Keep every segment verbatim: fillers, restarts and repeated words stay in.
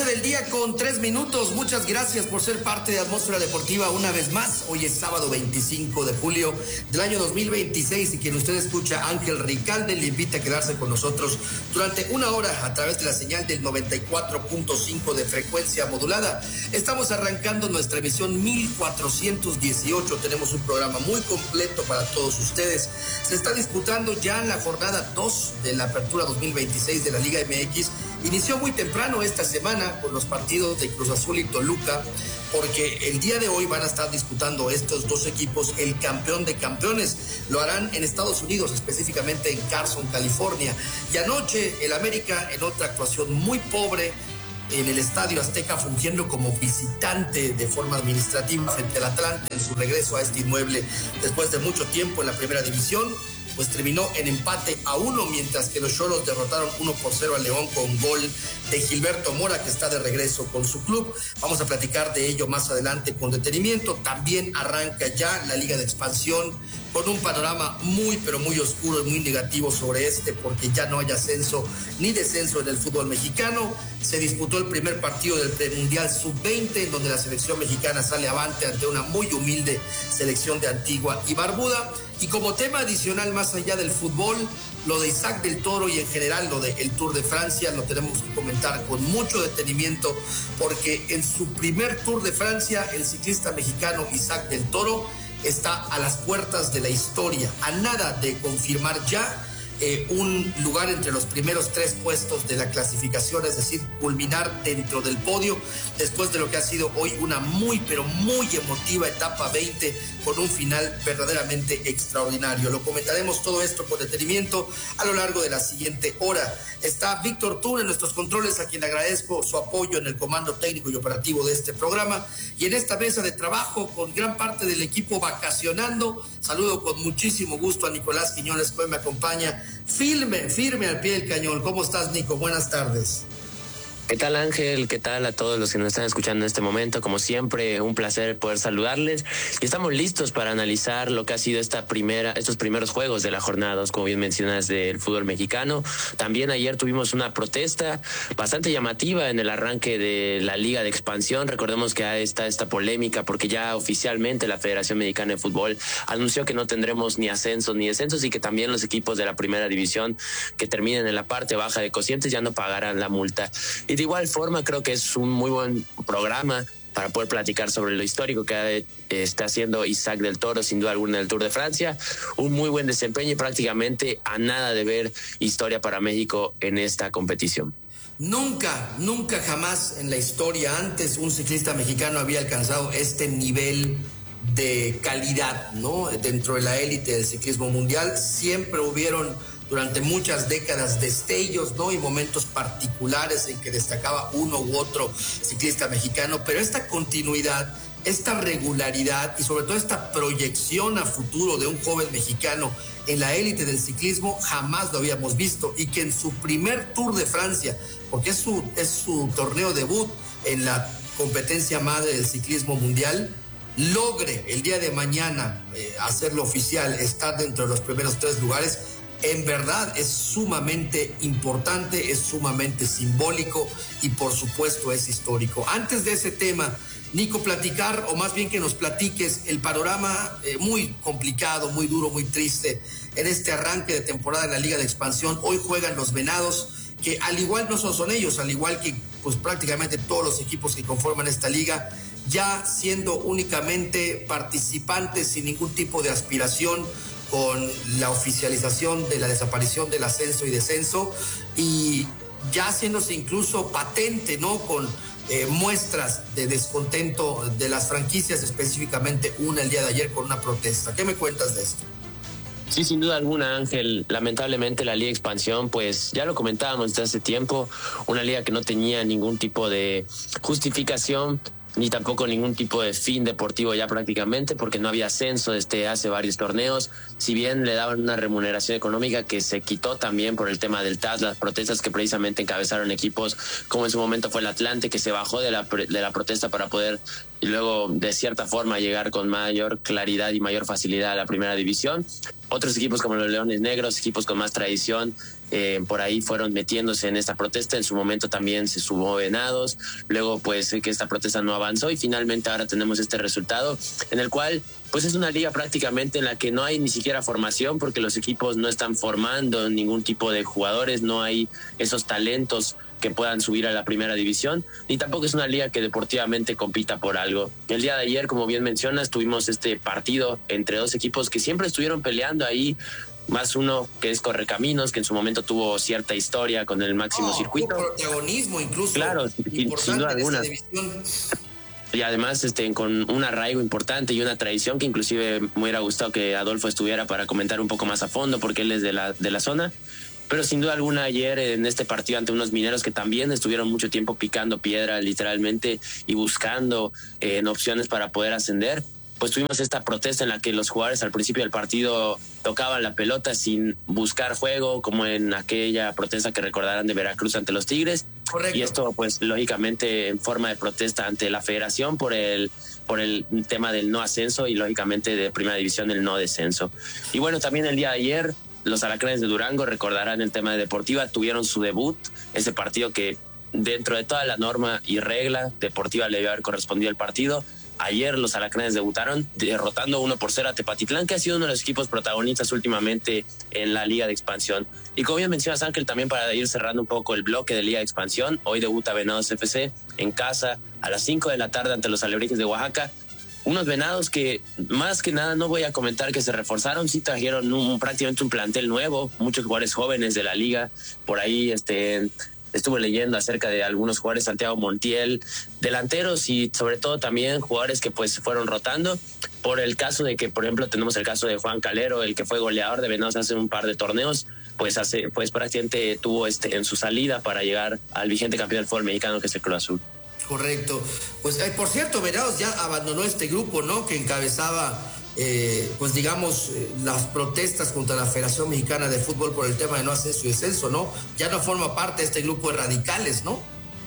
doce del día con tres minutos. Muchas gracias por ser parte de Atmósfera Deportiva una vez más. Hoy es sábado veinticinco de julio del año dos mil veintiséis y quien usted escucha, Ángel Ricalde, le invita a quedarse con nosotros durante una hora a través de la señal del noventa y cuatro punto cinco de frecuencia modulada. Estamos arrancando nuestra emisión mil cuatrocientos dieciocho. Tenemos un programa muy completo para todos ustedes. Se está disputando ya la jornada dos de la apertura dos mil veintiséis de la Liga M X. Inició muy temprano esta semana con los partidos de Cruz Azul y Toluca, porque el día de hoy van a estar disputando estos dos equipos el campeón de campeones. Lo harán en Estados Unidos, específicamente en Carson, California. Y anoche el América, en otra actuación muy pobre en el Estadio Azteca, fungiendo como visitante de forma administrativa frente al Atlante en su regreso a este inmueble después de mucho tiempo en la primera división, pues terminó en empate a uno, mientras que los Xolos derrotaron uno por cero al León con gol de Gilberto Mora, que está de regreso con su club. Vamos a platicar de ello más adelante con detenimiento. También arranca ya la Liga de Expansión con un panorama muy, pero muy oscuro y muy negativo sobre este, porque ya no hay ascenso ni descenso en el fútbol mexicano. Se disputó el primer partido del premundial sub veinte, en donde la selección mexicana sale avante ante una muy humilde selección de Antigua y Barbuda. Y como tema adicional, más allá del fútbol, lo de Isaac del Toro y en general lo del Tour de Francia, lo tenemos que comentar con mucho detenimiento, porque en su primer Tour de Francia, el ciclista mexicano Isaac del Toro está a las puertas de la historia, a nada de confirmar ya eh, un lugar entre los primeros tres puestos de la clasificación, es decir, culminar dentro del podio, después de lo que ha sido hoy una muy, pero muy emotiva etapa veinte, con un final verdaderamente extraordinario. Lo comentaremos todo esto con detenimiento a lo largo de la siguiente hora. Está Víctor Tún en nuestros controles, a quien le agradezco su apoyo en el comando técnico y operativo de este programa. Y en esta mesa de trabajo, con gran parte del equipo vacacionando, saludo con muchísimo gusto a Nicolás Quiñones, que hoy me acompaña firme, firme al pie del cañón. ¿Cómo estás, Nico? Buenas tardes. ¿Qué tal, Ángel? ¿Qué tal a todos los que nos están escuchando en este momento? Como siempre, un placer poder saludarles. Y estamos listos para analizar lo que ha sido esta primera, estos primeros juegos de la jornada dos, como bien mencionas, del fútbol mexicano. También ayer tuvimos una protesta bastante llamativa en el arranque de la Liga de Expansión. Recordemos que está esta polémica porque ya oficialmente la Federación Mexicana de Fútbol anunció que no tendremos ni ascensos ni descensos, y que también los equipos de la primera división que terminen en la parte baja de cocientes ya no pagarán la multa. Y de igual forma, creo que es un muy buen programa para poder platicar sobre lo histórico que eh, está haciendo Isaac del Toro, sin duda alguna, en el Tour de Francia. Un muy buen desempeño y prácticamente a nada de ver historia para México en esta competición. Nunca, nunca jamás en la historia antes un ciclista mexicano había alcanzado este nivel de calidad, ¿no? Dentro de la élite del ciclismo mundial. Siempre hubieron durante muchas décadas destellos, ¿no? Y momentos particulares en que destacaba uno u otro ciclista mexicano, pero esta continuidad, esta regularidad y sobre todo esta proyección a futuro de un joven mexicano en la élite del ciclismo jamás lo habíamos visto, y que en su primer Tour de Francia, porque es su, es su torneo debut en la competencia madre del ciclismo mundial, logre el día de mañana eh, hacerlo oficial, estar dentro de los primeros tres lugares. En verdad es sumamente importante, es sumamente simbólico y por supuesto es histórico. Antes de ese tema, Nico, platicar, o más bien que nos platiques el panorama eh, muy complicado, muy duro, muy triste en este arranque de temporada en la Liga de Expansión. Hoy juegan los Venados, que al igual no son, son ellos, al igual que pues prácticamente todos los equipos que conforman esta liga, ya siendo únicamente participantes sin ningún tipo de aspiración, con la oficialización de la desaparición del ascenso y descenso, y ya haciéndose incluso patente, ¿no? Con eh, muestras de descontento de las franquicias, específicamente una el día de ayer con una protesta. ¿Qué me cuentas de esto? Sí, sin duda alguna, Ángel. Lamentablemente la Liga Expansión, pues ya lo comentábamos desde hace tiempo, una liga que no tenía ningún tipo de justificación ni tampoco ningún tipo de fin deportivo ya prácticamente, porque no había ascenso desde hace varios torneos. Si bien le daban una remuneración económica que se quitó también por el tema del T A S, las protestas que precisamente encabezaron equipos como en su momento fue el Atlante, que se bajó de la, de la protesta para poder y luego de cierta forma llegar con mayor claridad y mayor facilidad a la primera división. Otros equipos como los Leones Negros, equipos con más tradición, eh, por ahí fueron metiéndose en esta protesta. En su momento también se sumó Venados, luego pues que esta protesta no avanzó y finalmente ahora tenemos este resultado en el cual pues es una liga prácticamente en la que no hay ni siquiera formación porque los equipos no están formando ningún tipo de jugadores, no hay esos talentos que puedan subir a la primera división, ni tampoco es una liga que deportivamente compita por algo. El día de ayer, como bien mencionas, tuvimos este partido entre dos equipos que siempre estuvieron peleando ahí, más uno que es Correcaminos, que en su momento tuvo cierta historia con el máximo oh, circuito. Protagonismo incluso. Claro, sin duda alguna. Y además este, con un arraigo importante y una tradición que inclusive me hubiera gustado que Adolfo estuviera para comentar un poco más a fondo porque él es de la, de la zona. Pero sin duda alguna ayer en este partido ante unos mineros que también estuvieron mucho tiempo picando piedra literalmente y buscando eh, en opciones para poder ascender, pues tuvimos esta protesta en la que los jugadores al principio del partido tocaban la pelota sin buscar juego, como en aquella protesta que recordarán de Veracruz ante los Tigres. Correcto. Y esto pues lógicamente en forma de protesta ante la federación por el por el tema del no ascenso y lógicamente de primera división el no descenso. Y bueno, también el día de ayer los Alacranes de Durango, recordarán el tema de Deportiva, tuvieron su debut, ese partido que dentro de toda la norma y regla deportiva le debió haber correspondido el partido. Ayer los Alacranes debutaron derrotando uno por cero a Tepatitlán, que ha sido uno de los equipos protagonistas últimamente en la Liga de Expansión. Y como bien mencionas, Ángel, también para ir cerrando un poco el bloque de Liga de Expansión, hoy debuta Venados F C en casa a las cinco de la tarde ante los Alebrijes de Oaxaca. Unos Venados que más que nada no voy a comentar que se reforzaron, sí trajeron un, prácticamente un plantel nuevo, muchos jugadores jóvenes de la liga, por ahí este estuve leyendo acerca de algunos jugadores, Santiago Montiel, delanteros y sobre todo también jugadores que pues fueron rotando, por el caso de que, por ejemplo, tenemos el caso de Juan Calero, el que fue goleador de Venados hace un par de torneos, pues hace pues prácticamente tuvo este en su salida para llegar al vigente campeón del fútbol mexicano que es el Cruz Azul. Correcto. Pues, eh, por cierto, Venados ya abandonó este grupo, ¿no? Que encabezaba, eh, pues digamos, eh, las protestas contra la Federación Mexicana de Fútbol por el tema de no ascenso y descenso, ¿no? Ya no forma parte de este grupo de radicales, ¿no?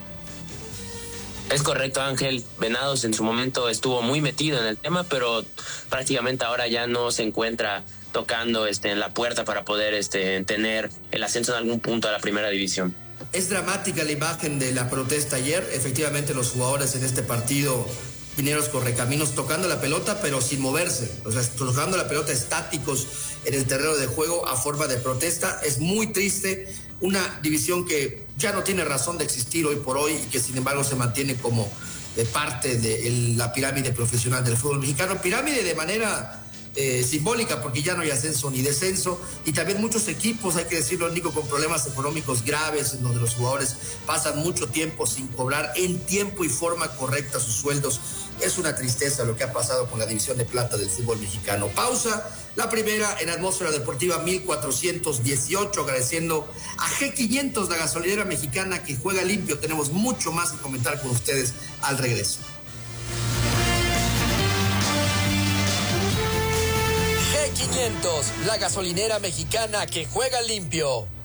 Es correcto, Ángel. Venados en su momento estuvo muy metido en el tema, pero prácticamente ahora ya no se encuentra tocando este, en la puerta para poder este, tener el ascenso en algún punto a la primera división. Es dramática la imagen de la protesta ayer. Efectivamente, los jugadores en este partido, Mineros Correcaminos, tocando la pelota, pero sin moverse. O sea, tocando la pelota estáticos en el terreno de juego a forma de protesta. Es muy triste. Una división que ya no tiene razón de existir hoy por hoy y que, sin embargo, se mantiene como de parte de el, la pirámide profesional del fútbol mexicano. Pirámide de manera Eh, simbólica, porque ya no hay ascenso ni descenso, y también muchos equipos, hay que decirlo, Nico, con problemas económicos graves, en donde los jugadores pasan mucho tiempo sin cobrar en tiempo y forma correcta sus sueldos. Es una tristeza lo que ha pasado con la división de plata del fútbol mexicano. Pausa, la primera en Atmósfera Deportiva mil cuatrocientos dieciocho, agradeciendo a G quinientos, la gasolinera mexicana que juega limpio. Tenemos mucho más que comentar con ustedes al regreso. G quinientos, la gasolinera mexicana que juega limpio.